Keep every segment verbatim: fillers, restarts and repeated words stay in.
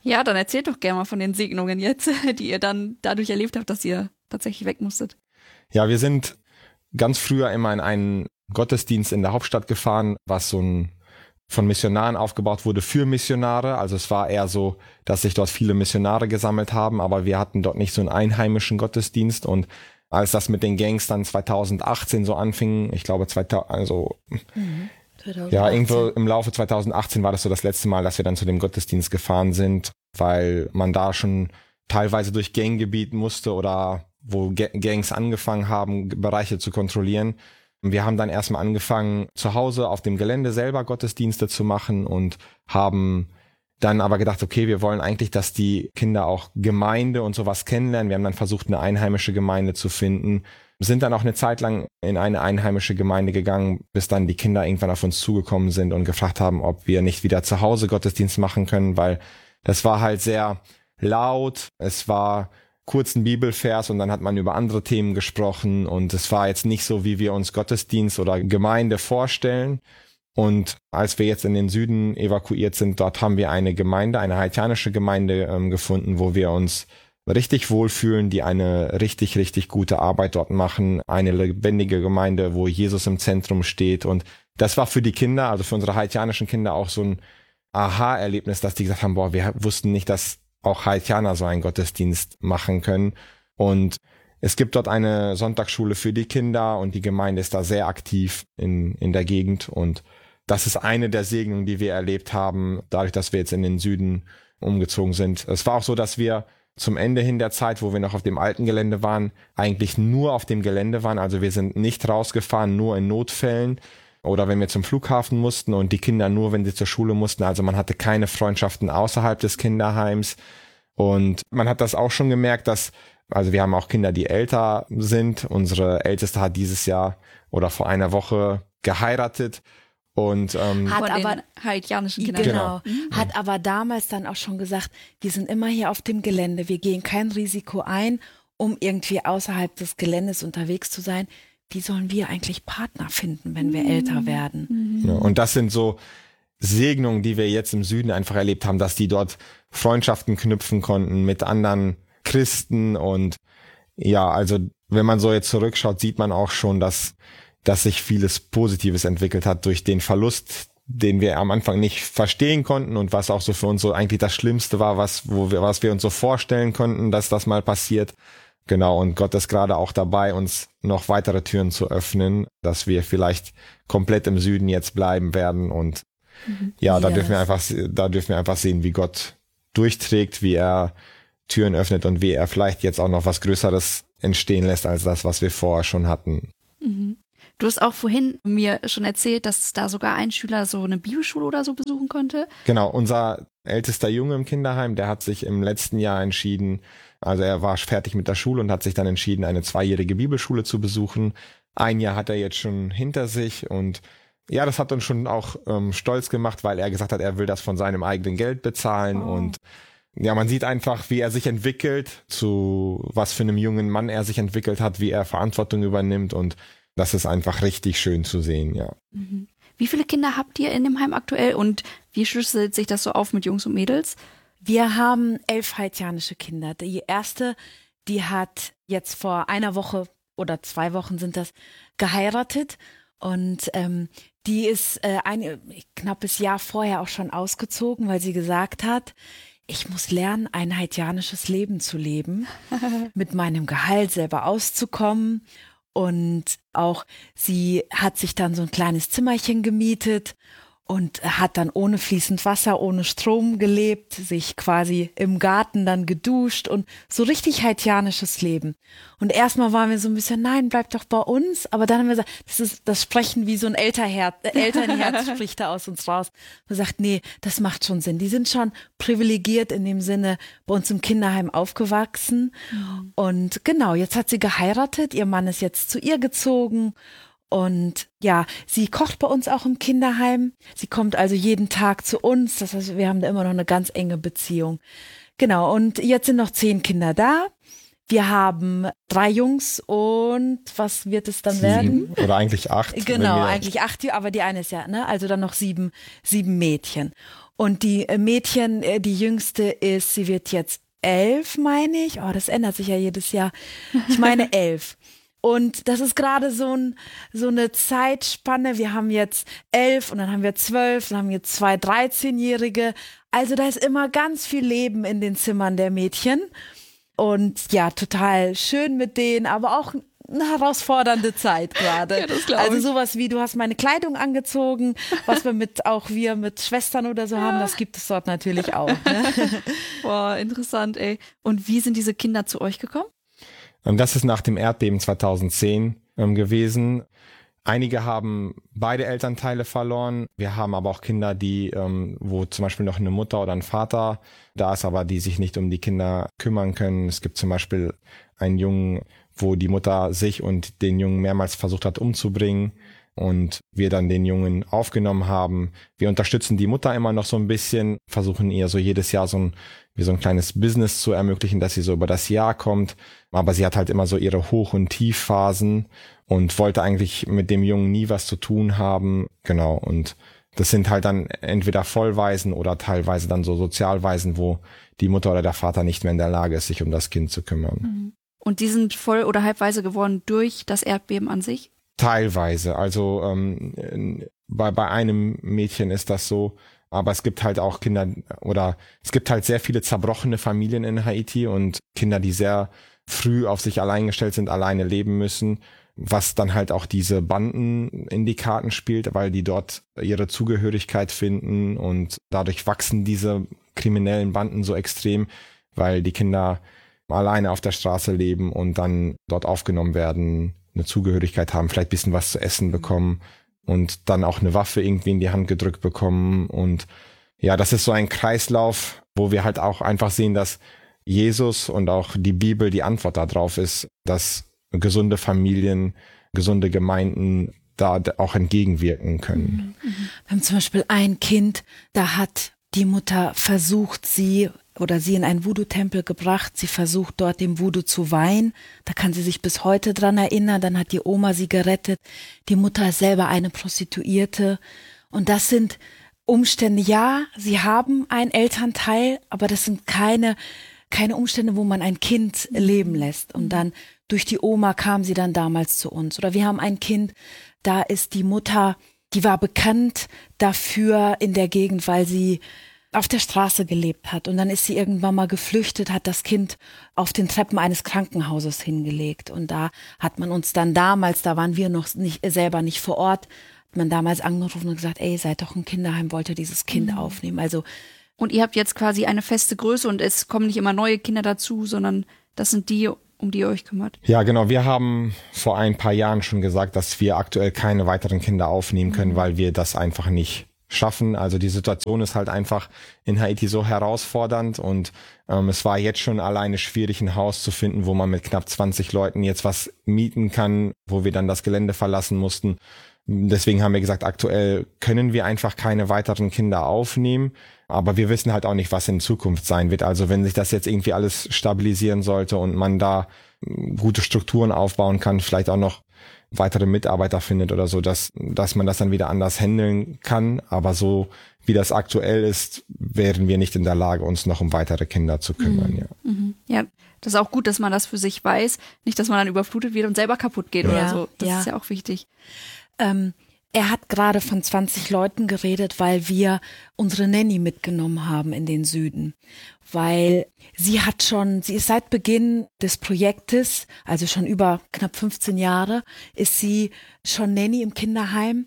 Ja, dann erzählt doch gerne mal von den Segnungen jetzt, die ihr dann dadurch erlebt habt, dass ihr tatsächlich weg musstet. Ja, wir sind ganz früher immer in einen Gottesdienst in der Hauptstadt gefahren, was so ein von Missionaren aufgebaut wurde für Missionare. Also es war eher so, dass sich dort viele Missionare gesammelt haben, aber wir hatten dort nicht so einen einheimischen Gottesdienst. Und als das mit den Gangs dann zwanzig achtzehn so anfing, ich glaube zweitausend, also Mhm. zweitausendachtzehn. ja, irgendwo im Laufe zwanzig achtzehn war das so das letzte Mal, dass wir dann zu dem Gottesdienst gefahren sind, weil man da schon teilweise durch Ganggebiet musste oder wo Ga- Gangs angefangen haben, Bereiche zu kontrollieren. Wir haben dann erstmal angefangen, zu Hause auf dem Gelände selber Gottesdienste zu machen und haben dann aber gedacht, okay, wir wollen eigentlich, dass die Kinder auch Gemeinde und sowas kennenlernen. Wir haben dann versucht, eine einheimische Gemeinde zu finden. Sind dann auch eine Zeit lang in eine einheimische Gemeinde gegangen, bis dann die Kinder irgendwann auf uns zugekommen sind und gefragt haben, ob wir nicht wieder zu Hause Gottesdienst machen können, weil das war halt sehr laut. Es war kurz ein Bibelvers und dann hat man über andere Themen gesprochen und es war jetzt nicht so, wie wir uns Gottesdienst oder Gemeinde vorstellen. Und als wir jetzt in den Süden evakuiert sind, dort haben wir eine Gemeinde, eine haitianische Gemeinde ähm, gefunden, wo wir uns richtig wohlfühlen, die eine richtig, richtig gute Arbeit dort machen. Eine lebendige Gemeinde, wo Jesus im Zentrum steht. Und das war für die Kinder, also für unsere haitianischen Kinder auch so ein Aha-Erlebnis, dass die gesagt haben, boah, wir wussten nicht, dass auch Haitianer so einen Gottesdienst machen können. Und es gibt dort eine Sonntagsschule für die Kinder und die Gemeinde ist da sehr aktiv in, in der Gegend. Und das ist eine der Segnungen, die wir erlebt haben, dadurch, dass wir jetzt in den Süden umgezogen sind. Es war auch so, dass wir zum Ende hin der Zeit, wo wir noch auf dem alten Gelände waren, eigentlich nur auf dem Gelände waren. Also wir sind nicht rausgefahren, nur in Notfällen oder wenn wir zum Flughafen mussten und die Kinder nur, wenn sie zur Schule mussten. Also man hatte keine Freundschaften außerhalb des Kinderheims. Und man hat das auch schon gemerkt, dass, also wir haben auch Kinder, die älter sind. Unsere Älteste hat dieses Jahr oder vor einer Woche geheiratet. Und ähm, Hat Von aber den haitianischen Kindern. Genau. Genau. Hat aber damals dann auch schon gesagt, wir sind immer hier auf dem Gelände, wir gehen kein Risiko ein, um irgendwie außerhalb des Geländes unterwegs zu sein. Wie sollen wir eigentlich Partner finden, wenn wir älter werden? ja, und das sind so Segnungen, die wir jetzt im Süden einfach erlebt haben, dass die dort Freundschaften knüpfen konnten mit anderen Christen. Und ja, also wenn man so jetzt zurückschaut, sieht man auch schon, dass dass sich vieles Positives entwickelt hat durch den Verlust, den wir am Anfang nicht verstehen konnten und was auch so für uns so eigentlich das Schlimmste war, was, wo wir, was wir uns so vorstellen konnten, dass das mal passiert. Genau. Und Gott ist gerade auch dabei, uns noch weitere Türen zu öffnen, dass wir vielleicht komplett im Süden jetzt bleiben werden. Und mhm. ja, da Yes. dürfen wir einfach, da dürfen wir einfach sehen, wie Gott durchträgt, wie er Türen öffnet und wie er vielleicht jetzt auch noch was Größeres entstehen lässt als das, was wir vorher schon hatten. Mhm. Du hast auch vorhin mir schon erzählt, dass da sogar ein Schüler so eine Bibelschule oder so besuchen konnte. Genau, unser ältester Junge im Kinderheim, der hat sich im letzten Jahr entschieden, also er war fertig mit der Schule und hat sich dann entschieden, eine zweijährige Bibelschule zu besuchen. Ein Jahr hat er jetzt schon hinter sich und ja, das hat uns schon auch ähm, stolz gemacht, weil er gesagt hat, er will das von seinem eigenen Geld bezahlen oh. und ja, man sieht einfach, wie er sich entwickelt, zu was für einem jungen Mann er sich entwickelt hat, wie er Verantwortung übernimmt und das ist einfach richtig schön zu sehen, ja. Mhm. Wie viele Kinder habt ihr in dem Heim aktuell und wie schlüsselt sich das so auf mit Jungs und Mädels? Wir haben elf haitianische Kinder. Die erste, die hat jetzt vor einer Woche oder zwei Wochen sind das, geheiratet und ähm, die ist äh, ein knappes Jahr vorher auch schon ausgezogen, weil sie gesagt hat, ich muss lernen, ein haitianisches Leben zu leben, mit meinem Gehalt selber auszukommen. Und auch sie hat sich dann so ein kleines Zimmerchen gemietet und hat dann ohne fließend Wasser, ohne Strom gelebt, sich quasi im Garten dann geduscht und so richtig haitianisches Leben. Und erstmal waren wir so ein bisschen, nein, bleib doch bei uns. Aber dann haben wir gesagt, das ist das Sprechen wie so ein Elternherz, äh, Elternherz spricht da aus uns raus. Und sagt, nee, das macht schon Sinn. Die sind schon privilegiert in dem Sinne bei uns im Kinderheim aufgewachsen. Mhm. Und genau, jetzt hat sie geheiratet. Ihr Mann ist jetzt zu ihr gezogen. Und ja, sie kocht bei uns auch im Kinderheim. Sie kommt also jeden Tag zu uns. Das heißt, wir haben da immer noch eine ganz enge Beziehung. Genau, und jetzt sind noch zehn Kinder da. Wir haben drei Jungs und was wird es dann sieben. werden? Oder eigentlich acht. Genau, eigentlich acht, aber die eine ist ja, ne? Also dann noch sieben, sieben Mädchen. Und die Mädchen, die jüngste ist, sie wird jetzt elf, meine ich. Oh, das ändert sich ja jedes Jahr. Ich meine elf. Und das ist gerade so, ein, so eine Zeitspanne. Wir haben jetzt elf und dann haben wir zwölf, dann haben wir zwei dreizehnjährige. Also da ist immer ganz viel Leben in den Zimmern der Mädchen. Und ja, total schön mit denen, aber auch eine herausfordernde Zeit gerade. Ja, das glaub ich. Also sowas wie, du hast meine Kleidung angezogen, was wir mit auch wir mit Schwestern oder so ja. haben, das gibt es dort natürlich auch. Ne? Boah, interessant, ey. Und wie sind diese Kinder zu euch gekommen? Das ist nach dem Erdbeben zweitausendzehn ähm, gewesen. Einige haben beide Elternteile verloren. Wir haben aber auch Kinder, die, ähm, wo zum Beispiel noch eine Mutter oder ein Vater da ist, aber die sich nicht um die Kinder kümmern können. Es gibt zum Beispiel einen Jungen, wo die Mutter sich und den Jungen mehrmals versucht hat umzubringen und wir dann den Jungen aufgenommen haben. Wir unterstützen die Mutter immer noch so ein bisschen, versuchen ihr so jedes Jahr so ein, wie so ein kleines Business zu ermöglichen, dass sie so über das Jahr kommt. Aber sie hat halt immer so ihre Hoch- und Tiefphasen und wollte eigentlich mit dem Jungen nie was zu tun haben. Genau, und das sind halt dann entweder Vollwaisen oder teilweise dann so Sozialwaisen, wo die Mutter oder der Vater nicht mehr in der Lage ist, sich um das Kind zu kümmern. Und die sind voll- oder halbweise geworden durch das Erdbeben an sich? Teilweise, also ähm, bei, bei einem Mädchen ist das so, aber es gibt halt auch Kinder oder es gibt halt sehr viele zerbrochene Familien in Haiti und Kinder, die sehr früh auf sich allein gestellt sind, alleine leben müssen, was dann halt auch diese Banden in die Karten spielt, weil die dort ihre Zugehörigkeit finden und dadurch wachsen diese kriminellen Banden so extrem, weil die Kinder alleine auf der Straße leben und dann dort aufgenommen werden, eine Zugehörigkeit haben, vielleicht ein bisschen was zu essen bekommen und dann auch eine Waffe irgendwie in die Hand gedrückt bekommen. Und ja, das ist so ein Kreislauf, wo wir halt auch einfach sehen, dass Jesus und auch die Bibel die Antwort darauf ist, dass gesunde Familien, gesunde Gemeinden da auch entgegenwirken können. Wir haben zum Beispiel ein Kind, da hat die Mutter versucht, sie oder sie in einen Voodoo-Tempel gebracht. Sie versucht dort dem Voodoo zu weihen. Da kann sie sich bis heute dran erinnern. Dann hat die Oma sie gerettet. Die Mutter ist selber eine Prostituierte. Und das sind Umstände, ja, sie haben einen Elternteil, aber das sind keine, keine Umstände, wo man ein Kind leben lässt. Und dann durch die Oma kam sie dann damals zu uns. Oder wir haben ein Kind, da ist die Mutter, die war bekannt dafür in der Gegend, weil sie auf der Straße gelebt hat. Und dann ist sie irgendwann mal geflüchtet, hat das Kind auf den Treppen eines Krankenhauses hingelegt. Und da hat man uns dann damals, da waren wir noch nicht selber nicht vor Ort, hat man damals angerufen und gesagt, ey, seid doch ein Kinderheim, wollt ihr dieses Kind mhm. aufnehmen. Also und ihr habt jetzt quasi eine feste Größe und es kommen nicht immer neue Kinder dazu, sondern das sind die, um die ihr euch kümmert. Ja, genau. Wir haben vor ein paar Jahren schon gesagt, dass wir aktuell keine weiteren Kinder aufnehmen können, mhm. weil wir das einfach nicht schaffen. Also die Situation ist halt einfach in Haiti so herausfordernd und ähm, es war jetzt schon alleine schwierig, ein Haus zu finden, wo man mit knapp zwanzig Leuten jetzt was mieten kann, wo wir dann das Gelände verlassen mussten. Deswegen haben wir gesagt, aktuell können wir einfach keine weiteren Kinder aufnehmen, aber wir wissen halt auch nicht, was in Zukunft sein wird. Also wenn sich das jetzt irgendwie alles stabilisieren sollte und man da gute Strukturen aufbauen kann, vielleicht auch noch weitere Mitarbeiter findet oder so, dass, dass man das dann wieder anders handeln kann. Aber so wie das aktuell ist, wären wir nicht in der Lage, uns noch um weitere Kinder zu kümmern. Mhm. Ja. Mhm. Ja, das ist auch gut, dass man das für sich weiß. Nicht, dass man dann überflutet wird und selber kaputt geht ja, oder so. Das ja. ist ja auch wichtig. Ähm, er hat gerade von zwanzig Leuten geredet, weil wir unsere Nanny mitgenommen haben in den Süden. Weil sie hat schon, sie ist seit Beginn des Projektes, also schon über knapp fünfzehn Jahre, ist sie schon Nanny im Kinderheim.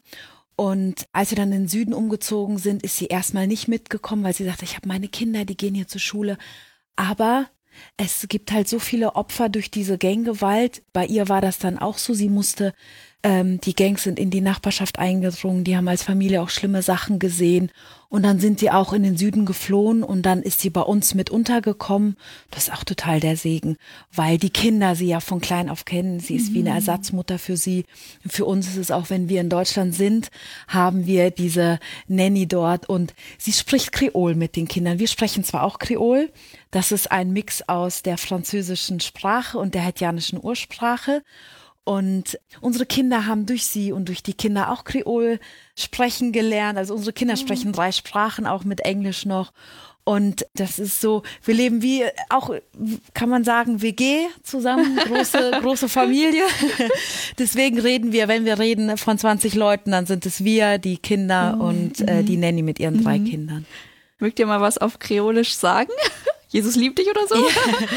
Und als wir dann in den Süden umgezogen sind, ist sie erstmal nicht mitgekommen, weil sie sagte, ich habe meine Kinder, die gehen hier zur Schule. Aber es gibt halt so viele Opfer durch diese Ganggewalt. Bei ihr war das dann auch so, sie musste, ähm, die Gangs sind in die Nachbarschaft eingedrungen, die haben als Familie auch schlimme Sachen gesehen und dann sind sie auch in den Süden geflohen und dann ist sie bei uns mit untergekommen. Das ist auch total der Segen, weil die Kinder sie ja von klein auf kennen, sie ist mhm. wie eine Ersatzmutter für sie. Für uns ist es auch, wenn wir in Deutschland sind, haben wir diese Nanny dort und sie spricht Kreol mit den Kindern. Wir sprechen zwar auch Kreol, das ist ein Mix aus der französischen Sprache und der haitianischen Ursprache. Und unsere Kinder haben durch sie und durch die Kinder auch Kreol sprechen gelernt. Also unsere Kinder sprechen drei Sprachen, auch mit Englisch noch. Und das ist so, wir leben wie, auch kann man sagen, W G zusammen, große, große Familie. Deswegen reden wir, wenn wir reden von zwanzig Leuten, dann sind es wir, die Kinder und äh, die Nanny mit ihren drei Kindern. Mögt ihr mal was auf Kreolisch sagen? Jesus liebt dich oder so? Ja.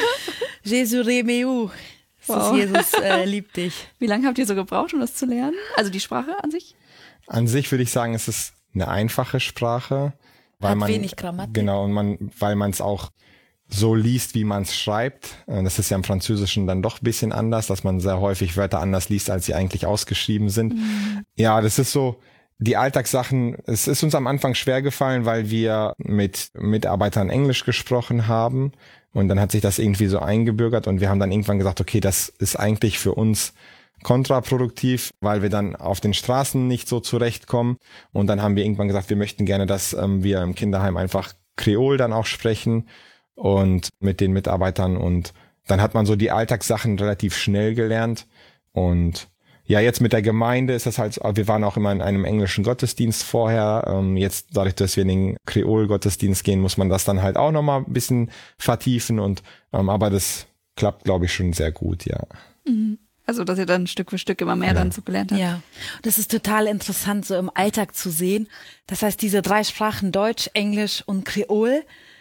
Jesus remeu. Wow. Jesus äh, liebt dich. Wie lange habt ihr so gebraucht, um das zu lernen? Also die Sprache an sich? An sich würde ich sagen, es ist eine einfache Sprache. Weil Hat man, wenig Grammatik. Genau, und man, weil man es auch so liest, wie man es schreibt. Das ist ja im Französischen dann doch ein bisschen anders, dass man sehr häufig Wörter anders liest, als sie eigentlich ausgeschrieben sind. Mhm. Ja, das ist so, die Alltagssachen, es ist uns am Anfang schwer gefallen, weil wir mit Mitarbeitern Englisch gesprochen haben. Und dann hat sich das irgendwie so eingebürgert und wir haben dann irgendwann gesagt, okay, das ist eigentlich für uns kontraproduktiv, weil wir dann auf den Straßen nicht so zurechtkommen. Und dann haben wir irgendwann gesagt, wir möchten gerne, dass ähm, wir im Kinderheim einfach Kreol dann auch sprechen und mit den Mitarbeitern. Und dann hat man so die Alltagssachen relativ schnell gelernt. Und ja, jetzt mit der Gemeinde ist das halt, wir waren auch immer in einem englischen Gottesdienst vorher. Ähm, jetzt dadurch, dass wir in den Kreol-Gottesdienst gehen, muss man das dann halt auch nochmal ein bisschen vertiefen. Und ähm, aber das klappt, glaube ich, schon sehr gut, ja. Mhm. Also, dass ihr dann Stück für Stück immer mehr ja. dann so gelernt habt. Ja, das ist total interessant, so im Alltag zu sehen. Das heißt, diese drei Sprachen, Deutsch, Englisch und Kreol,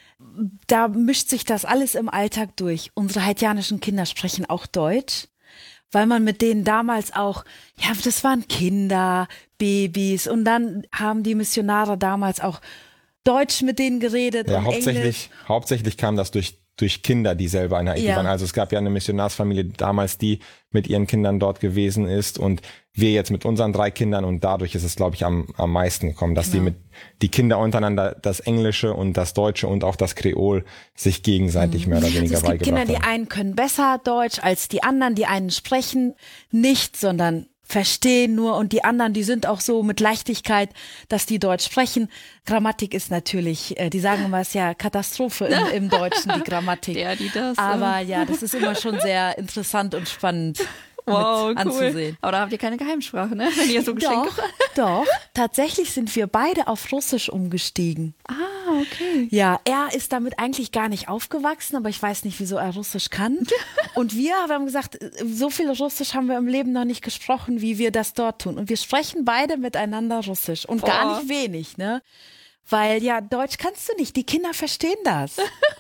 da mischt sich das alles im Alltag durch. Unsere haitianischen Kinder sprechen auch Deutsch, weil man mit denen damals auch, ja, das waren Kinder, Babys und dann haben die Missionare damals auch Deutsch mit denen geredet ja, und hauptsächlich, Englisch. Hauptsächlich kam das durch durch Kinder, die selber in Haiti ja. waren. Also es gab ja eine Missionarsfamilie damals, die mit ihren Kindern dort gewesen ist und wir jetzt mit unseren drei Kindern und dadurch ist es, glaube ich, am, am meisten gekommen, dass genau. die mit die Kinder untereinander das Englische und das Deutsche und auch das Kreol sich gegenseitig mhm. mehr oder weniger also es gibt beigebracht Kinder, haben. Die einen können besser Deutsch als die anderen, die einen sprechen nicht, sondern verstehen nur und die anderen, die sind auch so mit Leichtigkeit, dass die Deutsch sprechen. Grammatik ist natürlich, äh, die sagen immer, es ist ja Katastrophe im, im Deutschen, die Grammatik. Der, die das. Aber ja, das ist immer schon sehr interessant und spannend. Wow, mit cool. anzusehen. Aber da habt ihr keine Geheimsprache, ne? Wenn ihr so Geschenke. Doch, doch. Tatsächlich sind wir beide auf Russisch umgestiegen. Ah, okay. Ja, er ist damit eigentlich gar nicht aufgewachsen, aber ich weiß nicht, wieso er Russisch kann. Und wir haben gesagt, so viel Russisch haben wir im Leben noch nicht gesprochen, wie wir das dort tun. Und wir sprechen beide miteinander Russisch und Boah. gar nicht wenig, ne? Weil ja, Deutsch kannst du nicht, die Kinder verstehen das.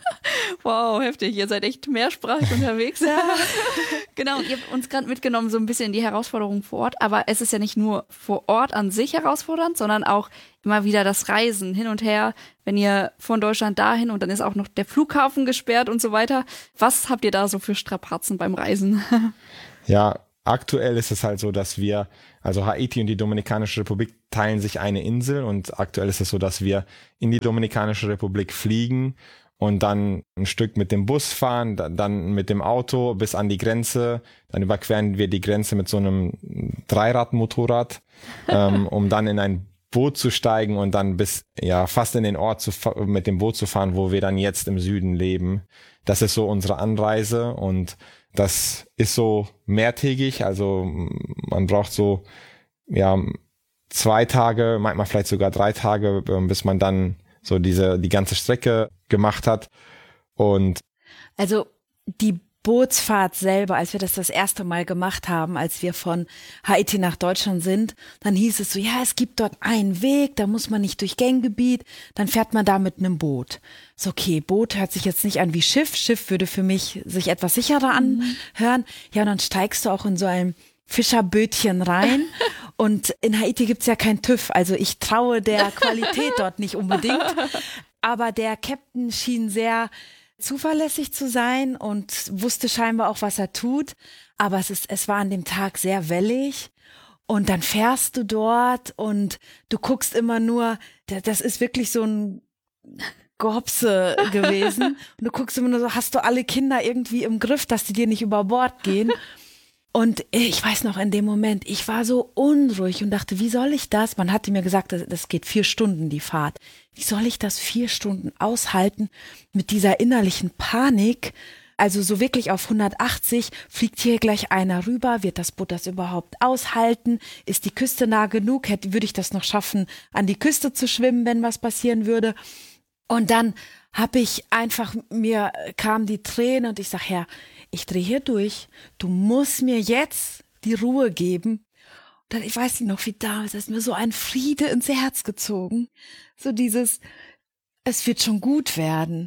Wow, heftig, ihr seid echt mehrsprachig unterwegs. Ja. Genau, ihr habt uns gerade mitgenommen so ein bisschen in die Herausforderungen vor Ort, aber es ist ja nicht nur vor Ort an sich herausfordernd, sondern auch immer wieder das Reisen hin und her, wenn ihr von Deutschland dahin und dann ist auch noch der Flughafen gesperrt und so weiter. Was habt ihr da so für Strapazen beim Reisen? Ja, aktuell ist es halt so, dass wir, also Haiti und die Dominikanische Republik teilen sich eine Insel und aktuell ist es so, dass wir in die Dominikanische Republik fliegen und dann ein Stück mit dem Bus fahren, dann mit dem Auto bis an die Grenze, dann überqueren wir die Grenze mit so einem Dreiradmotorrad, ähm, um dann in ein Boot zu steigen und dann bis, ja, fast in den Ort zu, mit dem Boot zu fahren, wo wir dann jetzt im Süden leben. Das ist so unsere Anreise und das ist so mehrtägig, also man braucht so, ja, zwei Tage, manchmal vielleicht sogar drei Tage, bis man dann so diese, die ganze Strecke gemacht hat. Und also die Bootsfahrt selber, als wir das das erste Mal gemacht haben, als wir von Haiti nach Deutschland sind, dann hieß es so, ja, es gibt dort einen Weg, da muss man nicht durch Ganggebiet, dann fährt man da mit einem Boot. So, okay, Boot hört sich jetzt nicht an wie Schiff, Schiff würde für mich sich etwas sicherer anhören. Ja, und dann steigst du auch in so ein Fischerbötchen rein und in Haiti gibt's ja kein TÜV, also ich traue der Qualität dort nicht unbedingt, aber der Captain schien sehr zuverlässig zu sein und wusste scheinbar auch, was er tut, aber es ist, es war an dem Tag sehr wellig und dann fährst du dort und du guckst immer nur, das ist wirklich so ein Gehopse gewesen und du guckst immer nur so, hast du alle Kinder irgendwie im Griff, dass die dir nicht über Bord gehen? Und ich weiß noch, in dem Moment, ich war so unruhig und dachte, wie soll ich das? Man hatte mir gesagt, das, das geht vier Stunden, die Fahrt. Wie soll ich das vier Stunden aushalten mit dieser innerlichen Panik? Also so wirklich auf hundertachtzig, fliegt hier gleich einer rüber, wird das Boot das überhaupt aushalten? Ist die Küste nah genug? Hätte, würde ich das noch schaffen, an die Küste zu schwimmen, wenn was passieren würde? Und dann habe ich einfach, mir kamen die Tränen und ich sag, Herr, ich drehe hier durch. Du musst mir jetzt die Ruhe geben. Und dann, ich weiß nicht noch, wie damals, da ist mir so ein Friede ins Herz gezogen. So dieses, es wird schon gut werden.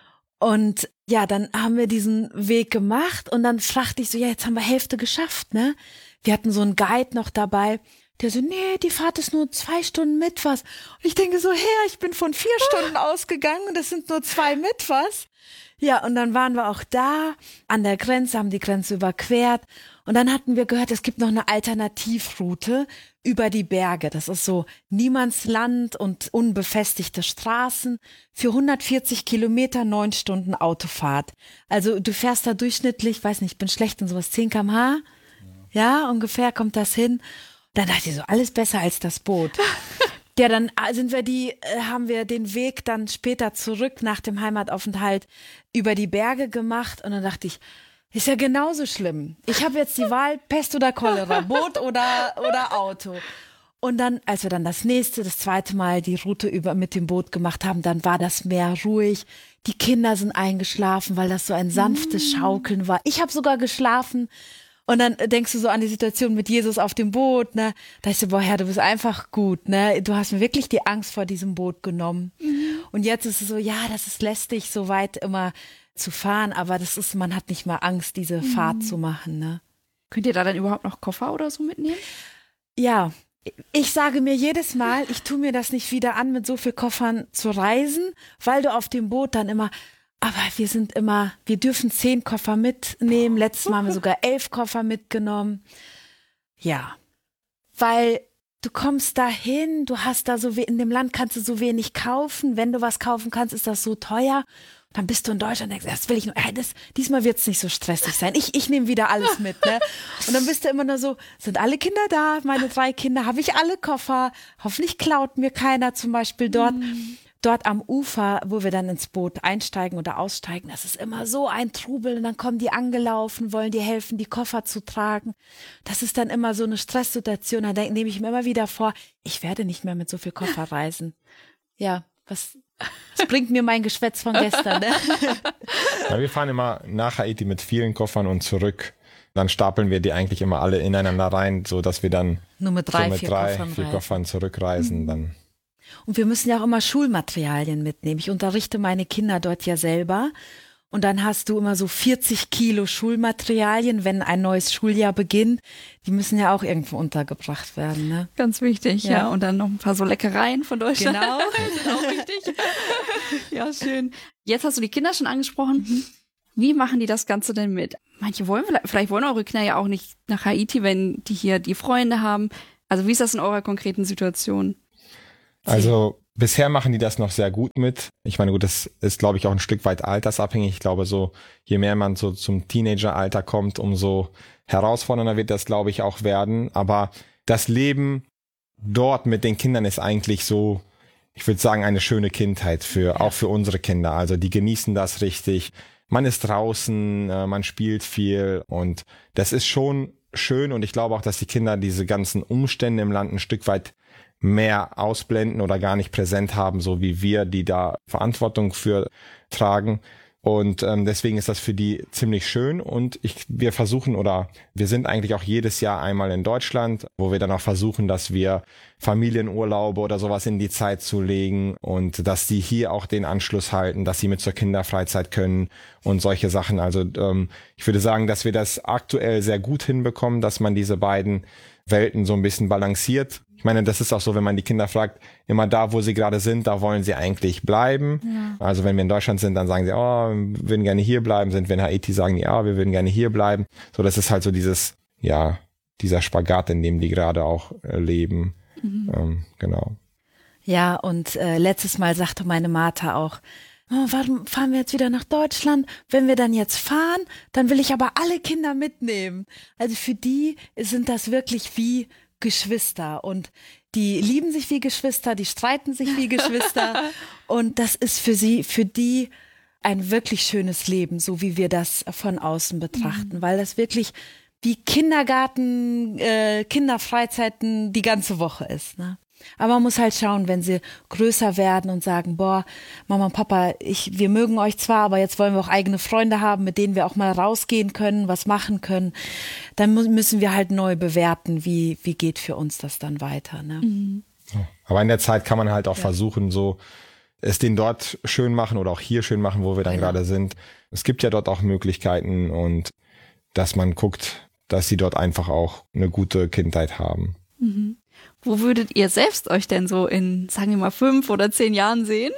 Und ja, dann haben wir diesen Weg gemacht und dann fragte ich so, ja, jetzt haben wir Hälfte geschafft, ne? Wir hatten so einen Guide noch dabei, der so, nee, die Fahrt ist nur zwei Stunden mit was. Und ich denke so, Herr, ich bin von vier Stunden ausgegangen und das sind nur zwei mit was. Ja, und dann waren wir auch da an der Grenze, haben die Grenze überquert und dann hatten wir gehört, es gibt noch eine Alternativroute über die Berge. Das ist so Niemandsland und unbefestigte Straßen für hundertvierzig Kilometer, neun Stunden Autofahrt. Also du fährst da durchschnittlich, weiß nicht, ich bin schlecht in sowas, zehn Kilometer pro Stunde. Ja, ungefähr kommt das hin. Dann dachte ich so, alles besser als das Boot. Ja, dann sind wir die, haben wir den Weg dann später zurück nach dem Heimataufenthalt über die Berge gemacht und dann dachte ich, ist ja genauso schlimm. Ich habe jetzt die Wahl, Pest oder Cholera, Boot oder, oder Auto. Und dann, als wir dann das nächste, das zweite Mal die Route über mit dem Boot gemacht haben, dann war das Meer ruhig. Die Kinder sind eingeschlafen, weil das so ein sanftes Schaukeln war. Ich habe sogar geschlafen. Und dann denkst du so an die Situation mit Jesus auf dem Boot, ne? Da ist so, boah, Herr, du bist einfach gut, ne? Du hast mir wirklich die Angst vor diesem Boot genommen. Mhm. Und jetzt ist es so, ja, das ist lästig, so weit immer zu fahren, aber das ist, man hat nicht mal Angst, diese mhm. Fahrt zu machen, ne? Könnt ihr da dann überhaupt noch Koffer oder so mitnehmen? Ja, ich sage mir jedes Mal, ich tue mir das nicht wieder an, mit so viel Koffern zu reisen, weil du auf dem Boot dann immer, aber wir sind immer, wir dürfen zehn Koffer mitnehmen. Letztes Mal haben wir sogar elf Koffer mitgenommen. Ja, weil du kommst dahin, du hast da so, we- in dem Land kannst du so wenig kaufen. Wenn du was kaufen kannst, ist das so teuer. Dann bist du in Deutschland und denkst, das will ich nur, äh, das, diesmal wird es nicht so stressig sein. Ich, ich nehme wieder alles mit, ne? Und dann bist du immer nur so, sind alle Kinder da? Meine drei Kinder, habe ich alle Koffer? Hoffentlich klaut mir keiner zum Beispiel dort. Mm. Dort am Ufer, wo wir dann ins Boot einsteigen oder aussteigen, das ist immer so ein Trubel und dann kommen die angelaufen, wollen dir helfen, die Koffer zu tragen. Das ist dann immer so eine Stresssituation. Da denk, nehme ich mir immer wieder vor, ich werde nicht mehr mit so viel Koffer reisen. Ja, was, was bringt mir mein Geschwätz von gestern, ne? Ja, wir fahren immer nach Haiti mit vielen Koffern und zurück. Dann stapeln wir die eigentlich immer alle ineinander rein, so dass wir dann nur mit drei, so mit vier, drei Koffern, vier Koffern zurückreisen. Mhm. Dann. Und wir müssen ja auch immer Schulmaterialien mitnehmen. Ich unterrichte meine Kinder dort ja selber. Und dann hast du immer so vierzig Kilo Schulmaterialien, wenn ein neues Schuljahr beginnt. Die müssen ja auch irgendwo untergebracht werden, ne? Ganz wichtig, ja. ja. Und dann noch ein paar so Leckereien von Deutschland. Genau. Das ist auch wichtig. Ja, schön. Jetzt hast du die Kinder schon angesprochen. Mhm. Wie machen die das Ganze denn mit? Manche wollen, vielleicht wollen eure Kinder ja auch nicht nach Haiti, wenn die hier die Freunde haben. Also wie ist das in eurer konkreten Situation? Also bisher machen die das noch sehr gut mit. Ich meine, gut, das ist, glaube ich, auch ein Stück weit altersabhängig. Ich glaube, so je mehr man so zum Teenageralter kommt, umso herausfordernder wird das, glaube ich, auch werden. Aber das Leben dort mit den Kindern ist eigentlich so, ich würde sagen, eine schöne Kindheit für auch für unsere Kinder. Also die genießen das richtig. Man ist draußen, man spielt viel und das ist schon schön. Und ich glaube auch, dass die Kinder diese ganzen Umstände im Land ein Stück weit mehr ausblenden oder gar nicht präsent haben, so wie wir, die da Verantwortung für tragen. Und ähm, deswegen ist das für die ziemlich schön. Und ich, wir versuchen oder wir sind eigentlich auch jedes Jahr einmal in Deutschland, wo wir dann auch versuchen, dass wir Familienurlaube oder sowas in die Zeit zu legen und dass die hier auch den Anschluss halten, dass sie mit zur Kinderfreizeit können und solche Sachen. Also ähm, ich würde sagen, dass wir das aktuell sehr gut hinbekommen, dass man diese beiden Welten so ein bisschen balanciert. Ich meine, das ist auch so, wenn man die Kinder fragt, immer da, wo sie gerade sind, da wollen sie eigentlich bleiben. Ja. Also wenn wir in Deutschland sind, dann sagen sie, oh, wir würden gerne hier bleiben. Sind wir in Haiti, sagen die, ja, wir würden gerne hier bleiben. So, das ist halt so dieses, ja, dieser Spagat, in dem die gerade auch äh, leben. Mhm. Ähm, genau. Ja, und äh, letztes Mal sagte meine Martha auch, oh, warum fahren wir jetzt wieder nach Deutschland? Wenn wir dann jetzt fahren, dann will ich aber alle Kinder mitnehmen. Also für die sind das wirklich wie Geschwister und die lieben sich wie Geschwister, die streiten sich wie Geschwister und das ist für sie, für die ein wirklich schönes Leben, so wie wir das von außen betrachten, mhm. weil das wirklich wie Kindergarten, äh, Kinderfreizeiten die ganze Woche ist, ne? Aber man muss halt schauen, wenn sie größer werden und sagen, boah, Mama und Papa, ich, wir mögen euch zwar, aber jetzt wollen wir auch eigene Freunde haben, mit denen wir auch mal rausgehen können, was machen können. Dann mu- müssen wir halt neu bewerten, wie, wie geht für uns das dann weiter, ne? Mhm. Aber in der Zeit kann man halt auch ja. versuchen, so es den dort schön machen oder auch hier schön machen, wo wir dann Genau. gerade sind. Es gibt ja dort auch Möglichkeiten und dass man guckt, dass sie dort einfach auch eine gute Kindheit haben. Mhm. Wo würdet ihr selbst euch denn so in, sagen wir mal, fünf oder zehn Jahren sehen?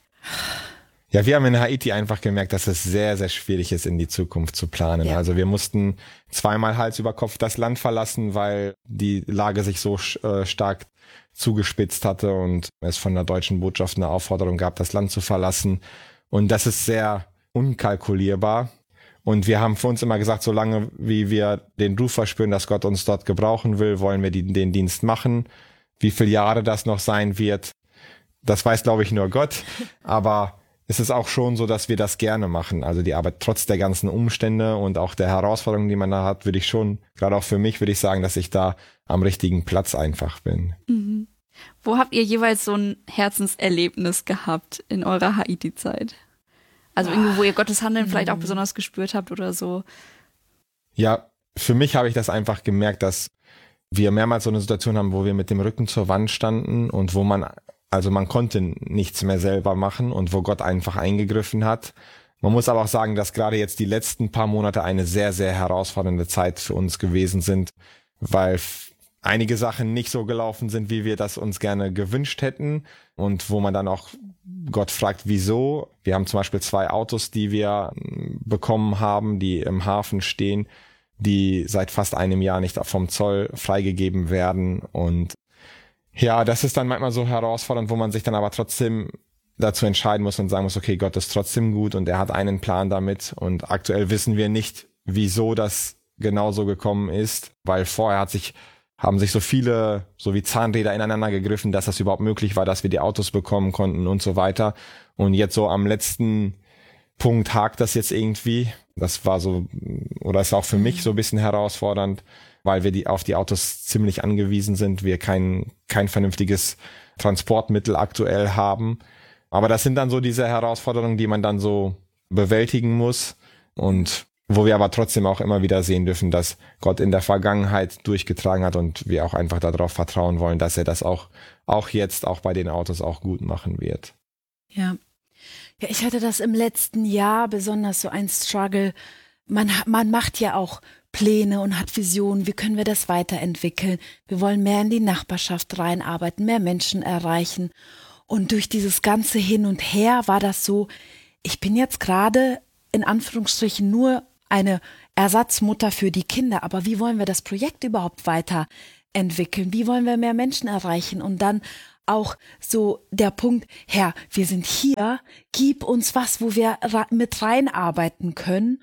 Ja, wir haben in Haiti einfach gemerkt, dass es sehr, sehr schwierig ist, in die Zukunft zu planen. Ja. Also wir mussten zweimal Hals über Kopf das Land verlassen, weil die Lage sich so äh, stark zugespitzt hatte und es von der deutschen Botschaft eine Aufforderung gab, das Land zu verlassen. Und das ist sehr unkalkulierbar. Und wir haben für uns immer gesagt, solange wie wir den Ruf verspüren, dass Gott uns dort gebrauchen will, wollen wir die, den Dienst machen. Wie viele Jahre das noch sein wird, das weiß, glaube ich, nur Gott. Aber es ist auch schon so, dass wir das gerne machen. Also die Arbeit trotz der ganzen Umstände und auch der Herausforderungen, die man da hat, würde ich schon, gerade auch für mich, würde ich sagen, dass ich da am richtigen Platz einfach bin. Mhm. Wo habt ihr jeweils so ein Herzenserlebnis gehabt in eurer Haiti-Zeit? Also irgendwo, wo ihr Gottes Handeln Mhm. vielleicht auch besonders gespürt habt oder so. Ja, für mich habe ich das einfach gemerkt, dass wir mehrmals so eine Situation haben, wo wir mit dem Rücken zur Wand standen und wo man, also man konnte nichts mehr selber machen und wo Gott einfach eingegriffen hat. Man muss aber auch sagen, dass gerade jetzt die letzten paar Monate eine sehr, sehr herausfordernde Zeit für uns gewesen sind, weil f- einige Sachen nicht so gelaufen sind, wie wir das uns gerne gewünscht hätten und wo man dann auch Gott fragt, wieso. Wir haben zum Beispiel zwei Autos, die wir bekommen haben, die im Hafen stehen, die seit fast einem Jahr nicht vom Zoll freigegeben werden. Und ja, das ist dann manchmal so herausfordernd, wo man sich dann aber trotzdem dazu entscheiden muss und sagen muss, okay, Gott ist trotzdem gut und er hat einen Plan damit. Und aktuell wissen wir nicht, wieso das genauso gekommen ist, weil vorher hat sich haben sich so viele, so wie Zahnräder ineinander gegriffen, dass das überhaupt möglich war, dass wir die Autos bekommen konnten und so weiter. Und jetzt so am letzten Punkt hakt das jetzt irgendwie. Das war so, oder ist auch für mich so ein bisschen herausfordernd, weil wir die auf die Autos ziemlich angewiesen sind, wir kein, kein vernünftiges Transportmittel aktuell haben. Aber das sind dann so diese Herausforderungen, die man dann so bewältigen muss und wo wir aber trotzdem auch immer wieder sehen dürfen, dass Gott in der Vergangenheit durchgetragen hat und wir auch einfach darauf vertrauen wollen, dass er das auch, auch jetzt, auch bei den Autos auch gut machen wird. Ja. Ja, ich hatte das im letzten Jahr besonders so ein Struggle. Man, man macht ja auch Pläne und hat Visionen. Wie können wir das weiterentwickeln? Wir wollen mehr in die Nachbarschaft reinarbeiten, mehr Menschen erreichen. Und durch dieses ganze Hin und Her war das so, ich bin jetzt gerade in Anführungsstrichen nur eine Ersatzmutter für die Kinder. Aber wie wollen wir das Projekt überhaupt weiterentwickeln? Wie wollen wir mehr Menschen erreichen? Und dann auch so der Punkt, Herr, wir sind hier, gib uns was, wo wir mit reinarbeiten können.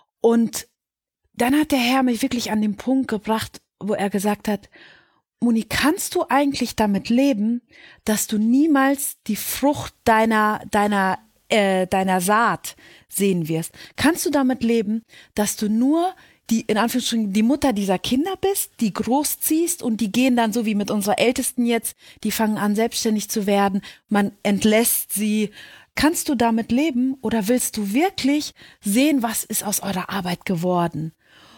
Und dann hat der Herr mich wirklich an den Punkt gebracht, wo er gesagt hat, Moni, kannst du eigentlich damit leben, dass du niemals die Frucht deiner, deiner, äh, deiner Saat sehen wirst? Kannst du damit leben, dass du nur die, in Anführungsstrichen, die Mutter dieser Kinder bist, die großziehst und die gehen dann so wie mit unserer Ältesten jetzt, die fangen an selbstständig zu werden, man entlässt sie. Kannst du damit leben oder willst du wirklich sehen, was ist aus eurer Arbeit geworden?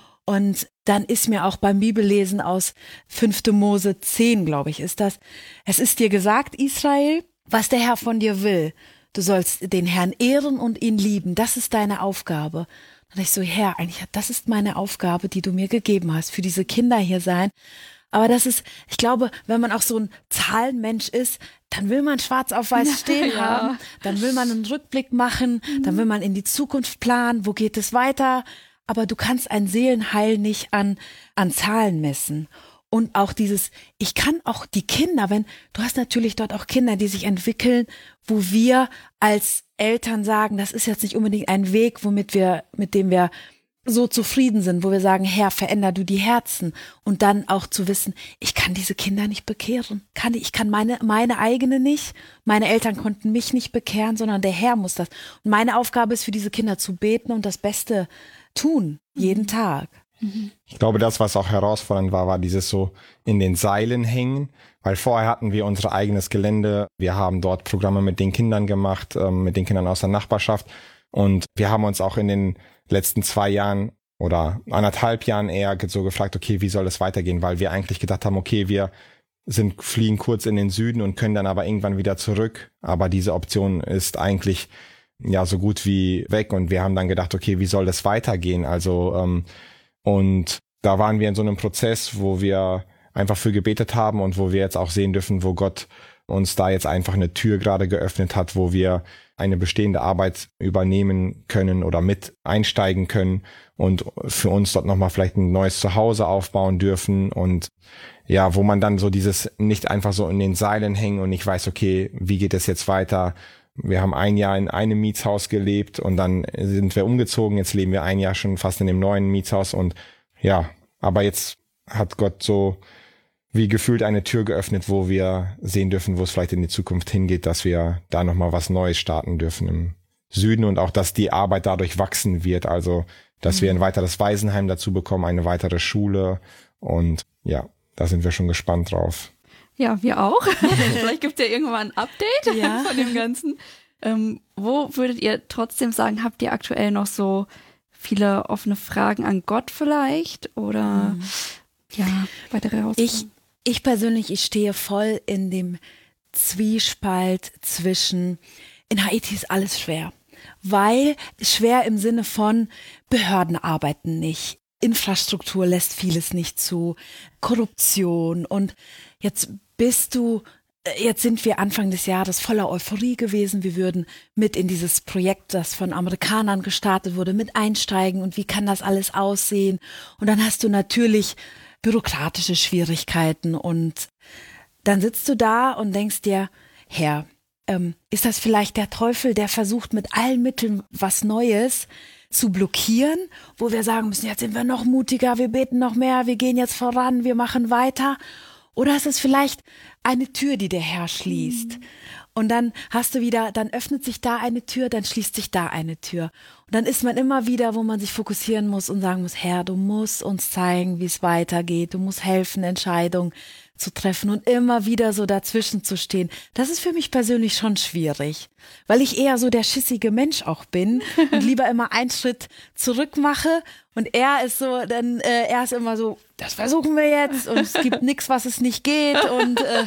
Und dann ist mir auch beim Bibellesen aus fünfte Mose zehn, glaube ich, ist das, es ist dir gesagt, Israel, was der Herr von dir will. Du sollst den Herrn ehren und ihn lieben. Das ist deine Aufgabe. Da dachte ich so, Herr, eigentlich, das ist meine Aufgabe, die du mir gegeben hast, für diese Kinder hier sein. Aber das ist, ich glaube, wenn man auch so ein Zahlenmensch ist, dann will man schwarz auf weiß stehen Ja. haben. Dann will man einen Rückblick machen. Mhm. Dann will man in die Zukunft planen. Wo geht es weiter? Aber du kannst ein Seelenheil nicht an, an Zahlen messen. Und auch dieses, ich kann auch die Kinder, wenn, du hast natürlich dort auch Kinder, die sich entwickeln, wo wir als Eltern sagen, das ist jetzt nicht unbedingt ein Weg, womit wir, mit dem wir so zufrieden sind, wo wir sagen, Herr, veränder du die Herzen und dann auch zu wissen, ich kann diese Kinder nicht bekehren, kann ich, ich kann meine meine eigene nicht, meine Eltern konnten mich nicht bekehren, sondern der Herr muss das. Und meine Aufgabe ist für diese Kinder zu beten und das Beste tun, jeden mhm. Tag. Ich glaube, das, was auch herausfordernd war, war dieses so in den Seilen hängen, weil vorher hatten wir unser eigenes Gelände, wir haben dort Programme mit den Kindern gemacht, ähm, mit den Kindern aus der Nachbarschaft und wir haben uns auch in den letzten zwei Jahren oder anderthalb Jahren eher so gefragt, okay, wie soll es weitergehen, weil wir eigentlich gedacht haben, okay, wir sind fliegen kurz in den Süden und können dann aber irgendwann wieder zurück, aber diese Option ist eigentlich ja so gut wie weg und wir haben dann gedacht, okay, wie soll das weitergehen, also ähm, und da waren wir in so einem Prozess, wo wir einfach für gebetet haben und wo wir jetzt auch sehen dürfen, wo Gott uns da jetzt einfach eine Tür gerade geöffnet hat, wo wir eine bestehende Arbeit übernehmen können oder mit einsteigen können und für uns dort nochmal vielleicht ein neues Zuhause aufbauen dürfen und ja, wo man dann so dieses nicht einfach so in den Seilen hängen und nicht weiß, okay, wie geht es jetzt weiter? Wir haben ein Jahr in einem Mietshaus gelebt und dann sind wir umgezogen. Jetzt leben wir ein Jahr schon fast in dem neuen Mietshaus und ja, aber jetzt hat Gott so wie gefühlt eine Tür geöffnet, wo wir sehen dürfen, wo es vielleicht in die Zukunft hingeht, dass wir da nochmal was Neues starten dürfen im Süden und auch, dass die Arbeit dadurch wachsen wird. Also, dass mhm. wir ein weiteres Waisenheim dazu bekommen, eine weitere Schule und ja, da sind wir schon gespannt drauf. Ja, wir auch. Vielleicht gibt es ja irgendwann ein Update ja. von dem Ganzen. Ähm, wo würdet ihr trotzdem sagen, habt ihr aktuell noch so viele offene Fragen an Gott vielleicht oder mhm. ja, weitere Herausforderungen? Ich Ich persönlich, ich stehe voll in dem Zwiespalt zwischen, in Haiti ist alles schwer, weil schwer im Sinne von Behörden arbeiten nicht, Infrastruktur lässt vieles nicht zu, Korruption und jetzt bist du, jetzt sind wir Anfang des Jahres voller Euphorie gewesen, wir würden mit in dieses Projekt, das von Amerikanern gestartet wurde, mit einsteigen und wie kann das alles aussehen und dann hast du natürlich bürokratische Schwierigkeiten und dann sitzt du da und denkst dir, Herr, ähm, ist das vielleicht der Teufel, der versucht mit allen Mitteln was Neues zu blockieren, wo wir sagen müssen, jetzt sind wir noch mutiger, wir beten noch mehr, wir gehen jetzt voran, wir machen weiter oder ist es vielleicht eine Tür, die der Herr schließt mhm. und dann hast du wieder, dann öffnet sich da eine Tür, dann schließt sich da eine Tür. Und dann ist man immer wieder, wo man sich fokussieren muss und sagen muss, Herr, du musst uns zeigen, wie es weitergeht. Du musst helfen, Entscheidungen zu treffen und immer wieder so dazwischen zu stehen. Das ist für mich persönlich schon schwierig, weil ich eher so der schissige Mensch auch bin und lieber immer einen Schritt zurück mache und er ist so, dann äh, er ist immer so, das versuchen wir jetzt und es gibt nichts, was es nicht geht und äh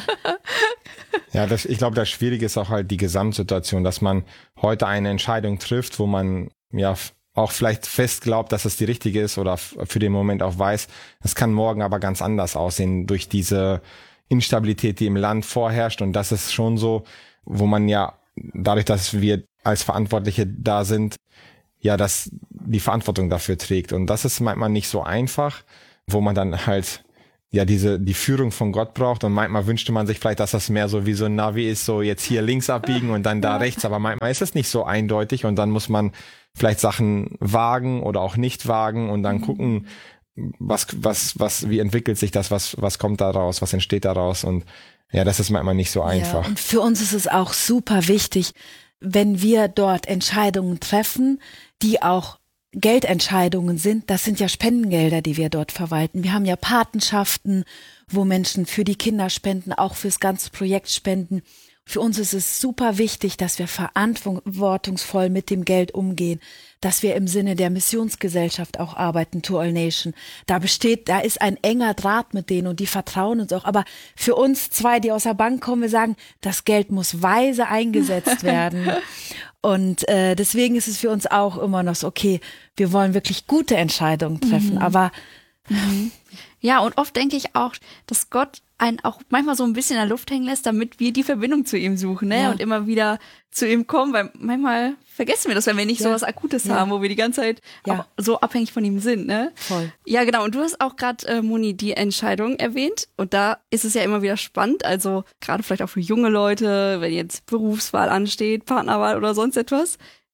ja, das, ich glaube, das Schwierige ist auch halt die Gesamtsituation, dass man heute eine Entscheidung trifft, wo man ja auch vielleicht fest glaubt, dass es die richtige ist oder für den Moment auch weiß, es kann morgen aber ganz anders aussehen durch diese Instabilität, die im Land vorherrscht und das ist schon so, wo man ja dadurch, dass wir als Verantwortliche da sind, ja, dass die Verantwortung dafür trägt und das ist manchmal nicht so einfach, wo man dann halt ja diese die Führung von Gott braucht und manchmal wünschte man sich vielleicht, dass das mehr so wie so ein Navi ist, so jetzt hier links abbiegen und dann da rechts, aber manchmal ist es nicht so eindeutig und dann muss man vielleicht Sachen wagen oder auch nicht wagen und dann gucken, was was was wie entwickelt sich das, was was kommt daraus, was entsteht daraus und ja, das ist manchmal nicht so einfach. Ja, und für uns ist es auch super wichtig, wenn wir dort Entscheidungen treffen, die auch Geldentscheidungen sind, das sind ja Spendengelder, die wir dort verwalten. Wir haben ja Patenschaften, wo Menschen für die Kinder spenden, auch fürs ganze Projekt spenden. Für uns ist es super wichtig, dass wir verantwortungsvoll mit dem Geld umgehen, dass wir im Sinne der Missionsgesellschaft auch arbeiten, To All Nation. Da besteht, da ist ein enger Draht mit denen und die vertrauen uns auch. Aber für uns zwei, die aus der Bank kommen, wir sagen, das Geld muss weise eingesetzt werden. Und äh, deswegen ist es für uns auch immer noch so, okay, wir wollen wirklich gute Entscheidungen treffen, mhm. aber mhm. ja, und oft denke ich auch, dass Gott einen auch manchmal so ein bisschen in der Luft hängen lässt, damit wir die Verbindung zu ihm suchen, ne? Ja. Und immer wieder zu ihm kommen, weil manchmal vergessen wir das, wenn wir nicht ja. so was Akutes ja. haben, wo wir die ganze Zeit ja. auch so abhängig von ihm sind, ne? Voll. Ja, genau. Und du hast auch gerade, äh, Moni, die Entscheidung erwähnt. Und da ist es ja immer wieder spannend, also gerade vielleicht auch für junge Leute, wenn jetzt Berufswahl ansteht, Partnerwahl oder sonst etwas.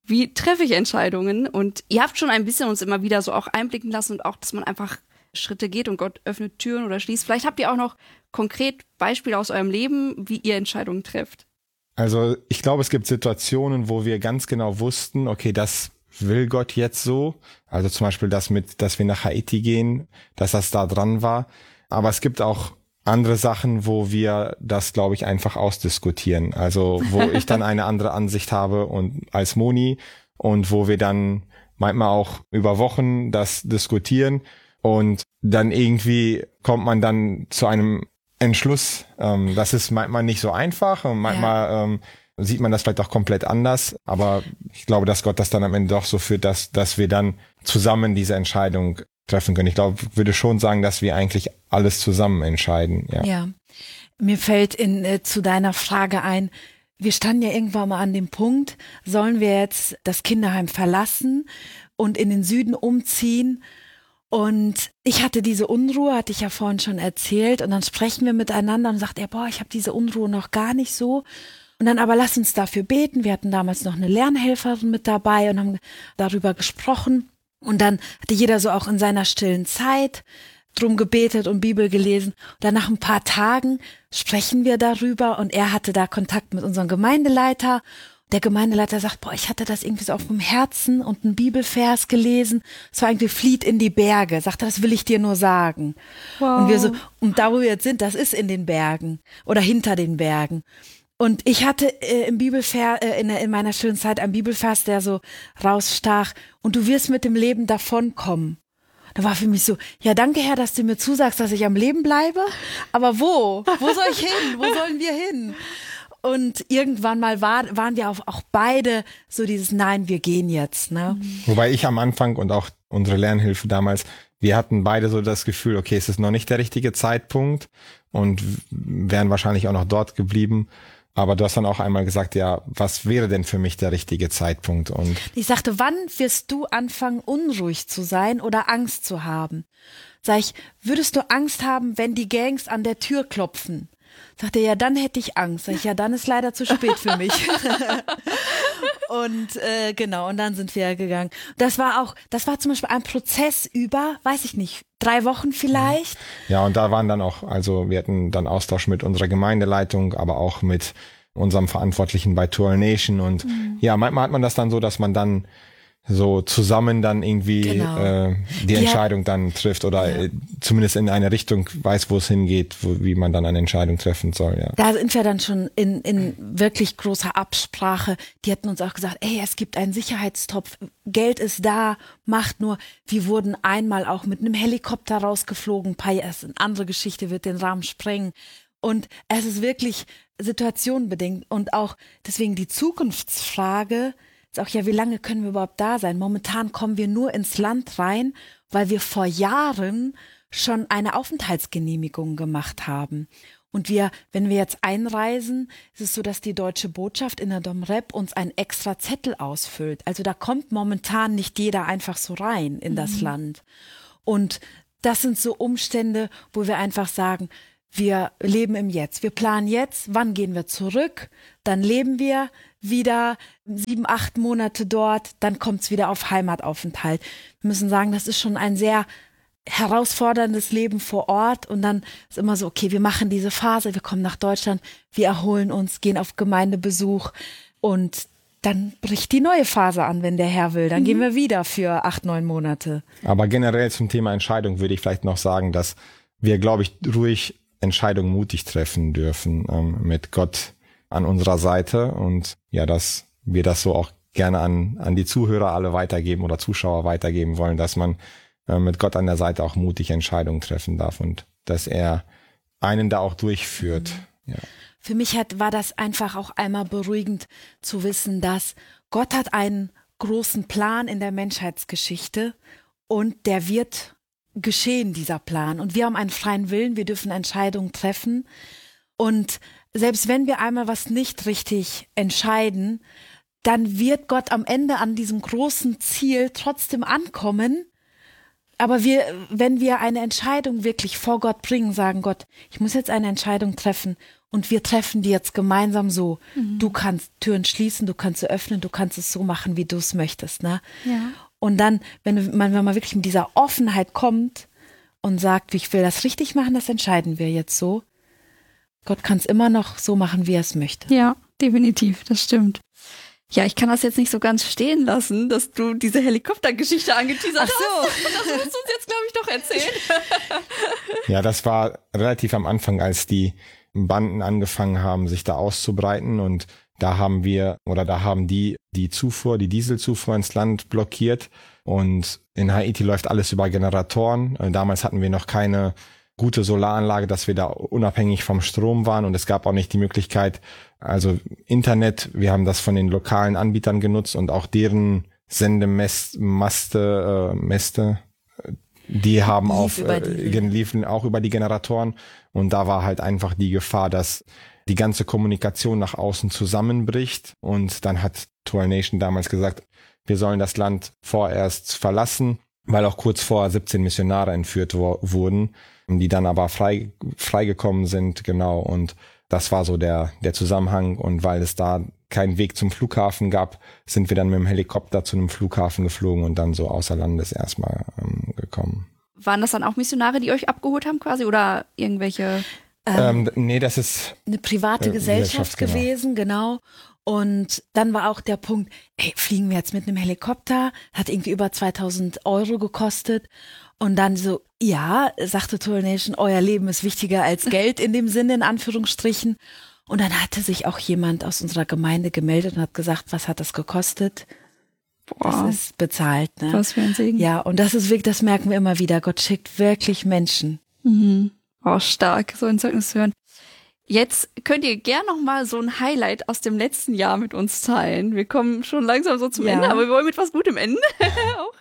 wie treffe ich Entscheidungen? Und ihr habt schon ein bisschen uns immer wieder so auch einblicken lassen und auch, dass man einfach Schritte geht und Gott öffnet Türen oder schließt. Vielleicht habt ihr auch noch konkret Beispiele aus eurem Leben, wie ihr Entscheidungen trefft. Also ich glaube, es gibt Situationen, wo wir ganz genau wussten, okay, das will Gott jetzt so. Also zum Beispiel das mit, dass wir nach Haiti gehen, dass das da dran war. Aber es gibt auch andere Sachen, wo wir das, glaube ich, einfach ausdiskutieren. Also wo ich dann eine andere Ansicht habe und als Moni und wo wir dann manchmal auch über Wochen das diskutieren und dann irgendwie kommt man dann zu einem Entschluss. Ähm, das ist manchmal nicht so einfach und manchmal ja. ähm, sieht man das vielleicht auch komplett anders. Aber ich glaube, dass Gott das dann am Ende doch so führt, dass, dass wir dann zusammen diese Entscheidung treffen können. Ich glaube, ich würde schon sagen, dass wir eigentlich alles zusammen entscheiden. Ja, ja. Mir fällt in, äh, zu deiner Frage ein, wir standen ja irgendwann mal an dem Punkt, sollen wir jetzt das Kinderheim verlassen und in den Süden umziehen? Und ich hatte diese Unruhe, hatte ich ja vorhin schon erzählt. Und dann sprechen wir miteinander und sagt er, boah, ich habe diese Unruhe noch gar nicht so. Und dann aber lass uns dafür beten. Wir hatten damals noch eine Lernhelferin mit dabei und haben darüber gesprochen. Und dann hatte jeder so auch in seiner stillen Zeit drum gebetet und Bibel gelesen. Und dann nach ein paar Tagen sprechen wir darüber und er hatte da Kontakt mit unserem Gemeindeleiter. Der Gemeindeleiter sagt, boah, ich hatte das irgendwie so auf dem Herzen und einen Bibelvers gelesen. Es war irgendwie flieht in die Berge. Sagt er, das will ich dir nur sagen. Wow. Und wir so, und da wo wir jetzt sind, das ist in den Bergen oder hinter den Bergen. Und ich hatte äh, im Bibelvers, äh, in, in meiner schönen Zeit einen Bibelvers, der so rausstach. Und du wirst mit dem Leben davonkommen. Da war für mich so, ja, danke Herr, dass du mir zusagst, dass ich am Leben bleibe. Aber wo? Wo soll ich hin? Wo sollen wir hin? Und irgendwann mal war, waren wir auch, auch beide so dieses Nein, wir gehen jetzt. Ne? Wobei ich am Anfang und auch unsere Lernhilfe damals, wir hatten beide so das Gefühl, okay, es ist noch nicht der richtige Zeitpunkt und wären wahrscheinlich auch noch dort geblieben. Aber du hast dann auch einmal gesagt, ja, was wäre denn für mich der richtige Zeitpunkt? Und ich sagte, wann wirst du anfangen, unruhig zu sein oder Angst zu haben? Sag ich, würdest du Angst haben, wenn die Gangs an der Tür klopfen? Sagt er, ja, dann hätte ich Angst. Sag ich, ja, dann ist leider zu spät für mich. Und äh, genau, und dann sind wir gegangen. Das war auch, das war zum Beispiel ein Prozess über, weiß ich nicht, drei Wochen vielleicht. Ja, und da waren dann auch, also wir hatten dann Austausch mit unserer Gemeindeleitung, aber auch mit unserem Verantwortlichen bei Tour Nation. Und mhm. ja, manchmal hat man das dann so, dass man dann so zusammen dann irgendwie genau. äh, die ja. Entscheidung dann trifft oder ja. äh, zumindest in eine Richtung weiß, wo es hingeht, wo, wie man dann eine Entscheidung treffen soll. Ja. Da sind wir dann schon in, in wirklich großer Absprache. Die hatten uns auch gesagt, ey, es gibt einen Sicherheitstopf, Geld ist da, macht nur. Wir wurden einmal auch mit einem Helikopter rausgeflogen, das ist eine andere Geschichte, wird den Rahmen sprengen. Und es ist wirklich situationenbedingt und auch deswegen die Zukunftsfrage ist auch ja, wie lange können wir überhaupt da sein? Momentan kommen wir nur ins Land rein, weil wir vor Jahren schon eine Aufenthaltsgenehmigung gemacht haben. Und wir, wenn wir jetzt einreisen, ist es so, dass die deutsche Botschaft in der Domrep uns einen extra Zettel ausfüllt. Also da kommt momentan nicht jeder einfach so rein in das mhm. Land. Und das sind so Umstände, wo wir einfach sagen, wir leben im Jetzt. Wir planen jetzt, wann gehen wir zurück? Dann leben wir wieder sieben, acht Monate dort. Dann kommt es wieder auf Heimataufenthalt. Wir müssen sagen, das ist schon ein sehr herausforderndes Leben vor Ort. Und dann ist immer so, okay, wir machen diese Phase, wir kommen nach Deutschland, wir erholen uns, gehen auf Gemeindebesuch und dann bricht die neue Phase an, wenn der Herr will. Dann mhm. gehen wir wieder für acht, neun Monate. Aber generell zum Thema Entscheidung würde ich vielleicht noch sagen, dass wir, glaube ich, ruhig Entscheidungen mutig treffen dürfen, ähm, mit Gott an unserer Seite und ja, dass wir das so auch gerne an an die Zuhörer alle weitergeben oder Zuschauer weitergeben wollen, dass man äh, mit Gott an der Seite auch mutig Entscheidungen treffen darf und dass er einen da auch durchführt. Mhm. Ja. Für mich hat, war das einfach auch einmal beruhigend zu wissen, dass Gott hat einen großen Plan in der Menschheitsgeschichte und der wird geschehen, dieser Plan. Und wir haben einen freien Willen, wir dürfen Entscheidungen treffen. Und selbst wenn wir einmal was nicht richtig entscheiden, dann wird Gott am Ende an diesem großen Ziel trotzdem ankommen. Aber wir, wenn wir eine Entscheidung wirklich vor Gott bringen, sagen Gott, ich muss jetzt eine Entscheidung treffen und wir treffen die jetzt gemeinsam so. Mhm. Du kannst Türen schließen, du kannst sie öffnen, du kannst es so machen, wie du es möchtest. Ne? Ja. Und dann, wenn man, wenn man wirklich mit dieser Offenheit kommt und sagt, ich will das richtig machen, das entscheiden wir jetzt so. Gott kann es immer noch so machen, wie er es möchte. Ja, definitiv, das stimmt. Ja, ich kann das jetzt nicht so ganz stehen lassen, dass du diese Helikoptergeschichte angeteasert hast. Ach so. Und das musst du uns jetzt, glaube ich, doch erzählen. Ja, das war relativ am Anfang, als die Banden angefangen haben, sich da auszubreiten. Und da haben wir, oder da haben die die Zufuhr, die Dieselzufuhr ins Land blockiert. Und in Haiti läuft alles über Generatoren. Damals hatten wir noch keine gute Solaranlage, dass wir da unabhängig vom Strom waren, und es gab auch nicht die Möglichkeit, also Internet, wir haben das von den lokalen Anbietern genutzt und auch deren Sendemaste, äh, Mäste, die haben Lief auf, äh, liefen auch über die Generatoren, und da war halt einfach die Gefahr, dass die ganze Kommunikation nach außen zusammenbricht, und dann hat Tour Nation damals gesagt, wir sollen das Land vorerst verlassen, weil auch kurz vorher siebzehn Missionare entführt wo- wurden, die dann aber frei freigekommen sind, genau. Und das war so der der Zusammenhang. Und weil es da keinen Weg zum Flughafen gab, sind wir dann mit dem Helikopter zu einem Flughafen geflogen und dann so außer Landes erstmal ähm, gekommen. Waren das dann auch Missionare, die euch abgeholt haben quasi, oder irgendwelche? Ähm, ähm, nee, das ist eine private äh, Gesellschaft, Gesellschaft gewesen, genau. Und dann war auch der Punkt, ey, fliegen wir jetzt mit einem Helikopter? Hat irgendwie über zweitausend Euro gekostet. Und dann so, ja, sagte Tour Nation, euer Leben ist wichtiger als Geld in dem Sinne, in Anführungsstrichen. Und dann hatte sich auch jemand aus unserer Gemeinde gemeldet und hat gesagt, was hat das gekostet? Boah, das ist bezahlt. Ne? Was für ein Segen. Ja, und das ist wirklich, das merken wir immer wieder. Gott schickt wirklich Menschen. Mhm. Oh, stark, so ein Zeugnis zu hören. Jetzt könnt ihr gern noch mal so ein Highlight aus dem letzten Jahr mit uns teilen. Wir kommen schon langsam so zum ja. Ende, aber wir wollen mit was Gutem enden. Auch.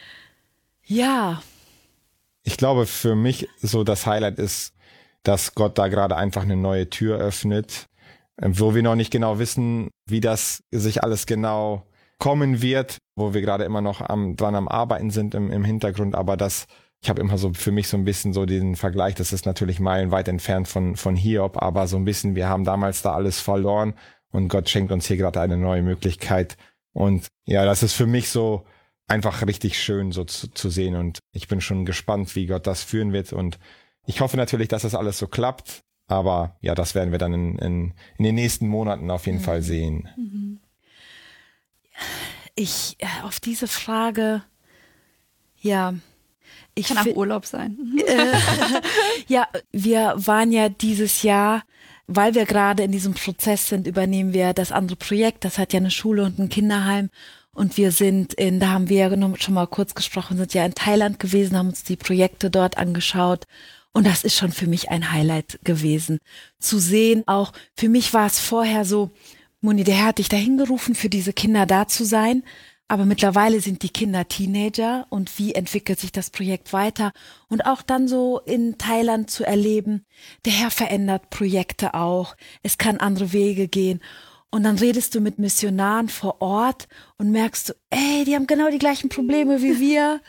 Ja. Ich glaube, für mich so das Highlight ist, dass Gott da gerade einfach eine neue Tür öffnet, wo wir noch nicht genau wissen, wie das sich alles genau kommen wird, wo wir gerade immer noch am, dran am Arbeiten sind im, im Hintergrund, aber das, ich habe immer so für mich so ein bisschen so den Vergleich, das ist natürlich meilenweit entfernt von, von Hiob, aber so ein bisschen, wir haben damals da alles verloren und Gott schenkt uns hier gerade eine neue Möglichkeit, und ja, das ist für mich so einfach richtig schön so zu, zu sehen, und ich bin schon gespannt, wie Gott das führen wird, und ich hoffe natürlich, dass das alles so klappt, aber ja, das werden wir dann in, in, in den nächsten Monaten auf jeden mhm. Fall sehen. Mhm. Ich, auf diese Frage, ja, ich kann auch Urlaub sein. Äh, ja, wir waren ja dieses Jahr, weil wir gerade in diesem Prozess sind, übernehmen wir das andere Projekt, das hat ja eine Schule und ein Kinderheim. Und wir sind in, da haben wir ja schon mal kurz gesprochen, sind ja in Thailand gewesen, haben uns die Projekte dort angeschaut. Und das ist schon für mich ein Highlight gewesen. Zu sehen auch, für mich war es vorher so, Moni, der Herr hat dich dahin gerufen, für diese Kinder da zu sein. Aber mittlerweile sind die Kinder Teenager, und wie entwickelt sich das Projekt weiter? Und auch dann so in Thailand zu erleben, der Herr verändert Projekte auch. Es kann andere Wege gehen. Und dann redest du mit Missionaren vor Ort und merkst du, ey, die haben genau die gleichen Probleme wie wir.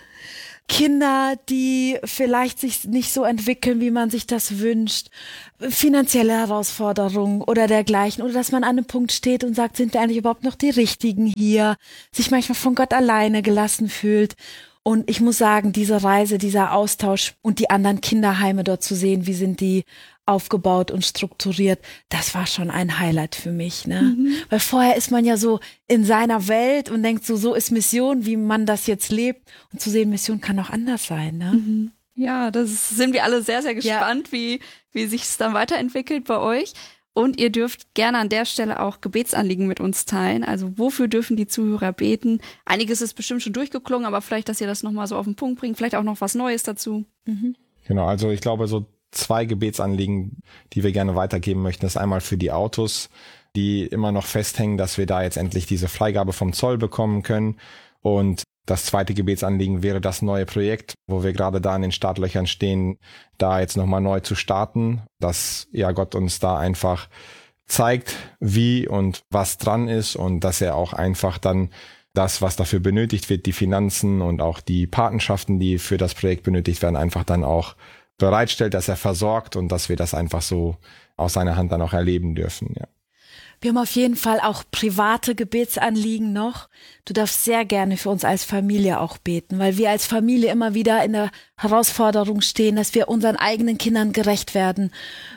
Kinder, die vielleicht sich nicht so entwickeln, wie man sich das wünscht, finanzielle Herausforderungen oder dergleichen, oder dass man an einem Punkt steht und sagt, sind wir eigentlich überhaupt noch die Richtigen hier, sich manchmal von Gott alleine gelassen fühlt. Und ich muss sagen, diese Reise, dieser Austausch und die anderen Kinderheime dort zu sehen, wie sind die aufgebaut und strukturiert, das war schon ein Highlight für mich, ne? Mhm. Weil vorher ist man ja so in seiner Welt und denkt so, so ist Mission, wie man das jetzt lebt. Und zu sehen, Mission kann auch anders sein, ne? Mhm. Ja, das sind wir alle sehr, sehr gespannt, ja. wie, wie sich es dann weiterentwickelt bei euch. Und ihr dürft gerne an der Stelle auch Gebetsanliegen mit uns teilen. Also wofür dürfen die Zuhörer beten? Einiges ist bestimmt schon durchgeklungen, aber vielleicht, dass ihr das nochmal so auf den Punkt bringt, vielleicht auch noch was Neues dazu. Mhm. Genau, also ich glaube, so zwei Gebetsanliegen, die wir gerne weitergeben möchten. Das ist einmal für die Autos, die immer noch festhängen, dass wir da jetzt endlich diese Freigabe vom Zoll bekommen können. Und das zweite Gebetsanliegen wäre das neue Projekt, wo wir gerade da in den Startlöchern stehen, da jetzt nochmal neu zu starten, dass ja Gott uns da einfach zeigt, wie und was dran ist, und dass er auch einfach dann das, was dafür benötigt wird, die Finanzen und auch die Patenschaften, die für das Projekt benötigt werden, einfach dann auch bereitstellt, dass er versorgt und dass wir das einfach so aus seiner Hand dann auch erleben dürfen, ja. Wir haben auf jeden Fall auch private Gebetsanliegen noch. Du darfst sehr gerne für uns als Familie auch beten, weil wir als Familie immer wieder in der Herausforderung stehen, dass wir unseren eigenen Kindern gerecht werden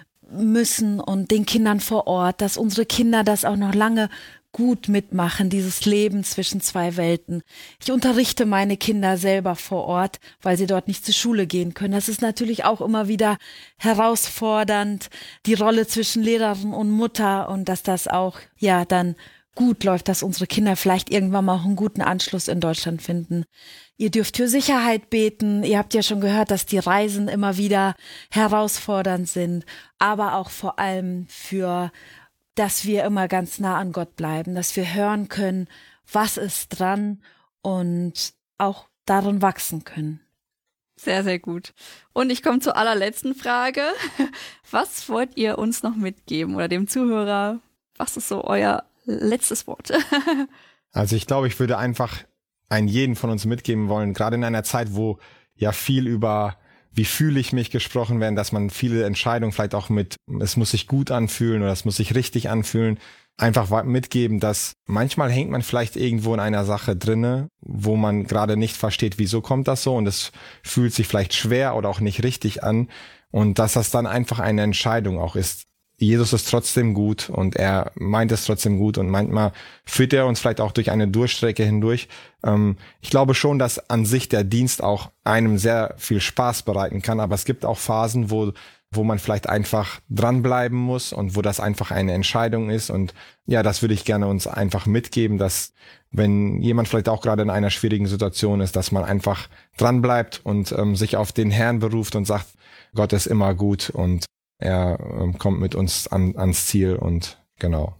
müssen und den Kindern vor Ort, dass unsere Kinder das auch noch lange gut mitmachen, dieses Leben zwischen zwei Welten. Ich unterrichte meine Kinder selber vor Ort, weil sie dort nicht zur Schule gehen können. Das ist natürlich auch immer wieder herausfordernd, die Rolle zwischen Lehrerin und Mutter, und dass das auch ja dann gut läuft, dass unsere Kinder vielleicht irgendwann mal auch einen guten Anschluss in Deutschland finden. Ihr dürft für Sicherheit beten. Ihr habt ja schon gehört, dass die Reisen immer wieder herausfordernd sind, aber auch vor allem für, dass wir immer ganz nah an Gott bleiben, dass wir hören können, was ist dran, und auch darin wachsen können. Sehr, sehr gut. Und ich komme zur allerletzten Frage. Was wollt ihr uns noch mitgeben oder dem Zuhörer? Was ist so euer letztes Wort? Also ich glaube, ich würde einfach einen jeden von uns mitgeben wollen, gerade in einer Zeit, wo ja viel über wie fühle ich mich gesprochen werden, dass man viele Entscheidungen vielleicht auch mit, es muss sich gut anfühlen oder es muss sich richtig anfühlen, einfach mitgeben, dass manchmal hängt man vielleicht irgendwo in einer Sache drinne, wo man gerade nicht versteht, wieso kommt das so, und es fühlt sich vielleicht schwer oder auch nicht richtig an, und dass das dann einfach eine Entscheidung auch ist. Jesus ist trotzdem gut und er meint es trotzdem gut, und manchmal führt er uns vielleicht auch durch eine Durchstrecke hindurch. Ähm, ich glaube schon, dass an sich der Dienst auch einem sehr viel Spaß bereiten kann, aber es gibt auch Phasen, wo wo man vielleicht einfach dranbleiben muss und wo das einfach eine Entscheidung ist, und ja, das würde ich gerne uns einfach mitgeben, dass wenn jemand vielleicht auch gerade in einer schwierigen Situation ist, dass man einfach dranbleibt und ähm, sich auf den Herrn beruft und sagt, Gott ist immer gut und er ähm, kommt mit uns an, ans Ziel, und genau.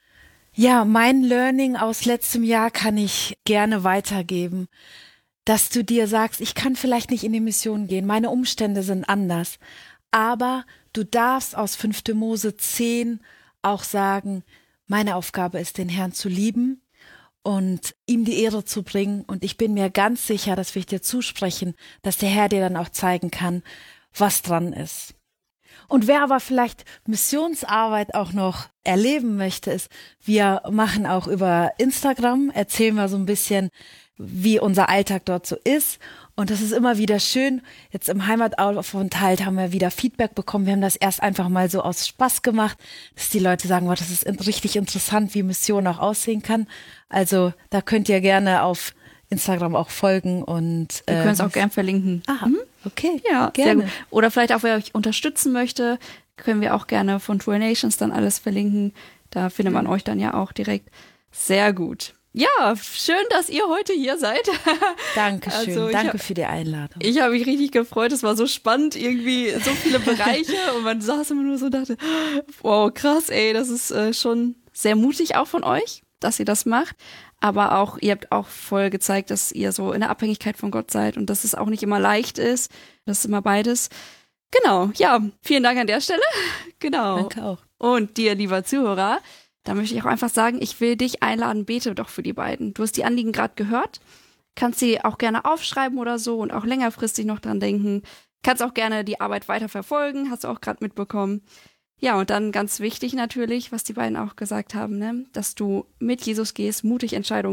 Ja, mein Learning aus letztem Jahr kann ich gerne weitergeben, dass du dir sagst, ich kann vielleicht nicht in die Mission gehen, meine Umstände sind anders, aber du darfst aus fünfte Mose zehn auch sagen, meine Aufgabe ist, den Herrn zu lieben und ihm die Ehre zu bringen, und ich bin mir ganz sicher, das will ich dir zusprechen, dass der Herr dir dann auch zeigen kann, was dran ist. Und wer aber vielleicht Missionsarbeit auch noch erleben möchte, ist, wir machen auch über Instagram, erzählen wir so ein bisschen, wie unser Alltag dort so ist. Und das ist immer wieder schön. Jetzt im Heimataufenthalt haben wir wieder Feedback bekommen. Wir haben das erst einfach mal so aus Spaß gemacht, dass die Leute sagen, wow, das ist richtig interessant, wie Mission auch aussehen kann. Also da könnt ihr gerne auf Instagram auch folgen, und wir können es auch gern verlinken. Aha, mhm. Okay, ja, gerne. Sehr gut. Oder vielleicht auch, wer euch unterstützen möchte, können wir auch gerne von True Nations dann alles verlinken. Da findet man mhm. euch dann ja auch direkt. Sehr gut. Ja, schön, dass ihr heute hier seid. Dankeschön, also danke hab, für die Einladung. Ich habe mich richtig gefreut, es war so spannend, irgendwie so viele Bereiche, und man saß immer nur so und dachte, wow, krass, ey, das ist äh, schon sehr mutig auch von euch, dass ihr das macht. Aber auch, ihr habt auch voll gezeigt, dass ihr so in der Abhängigkeit von Gott seid und dass es auch nicht immer leicht ist. Das ist immer beides. Genau, ja, vielen Dank an der Stelle. Genau. Danke auch. Und dir, lieber Zuhörer, da möchte ich auch einfach sagen, ich will dich einladen, bete doch für die beiden. Du hast die Anliegen gerade gehört, kannst sie auch gerne aufschreiben oder so und auch längerfristig noch dran denken. Kannst auch gerne die Arbeit weiter verfolgen, hast du auch gerade mitbekommen. Ja, und dann ganz wichtig natürlich, was die beiden auch gesagt haben, ne, dass du mit Jesus gehst, mutig Entscheidungen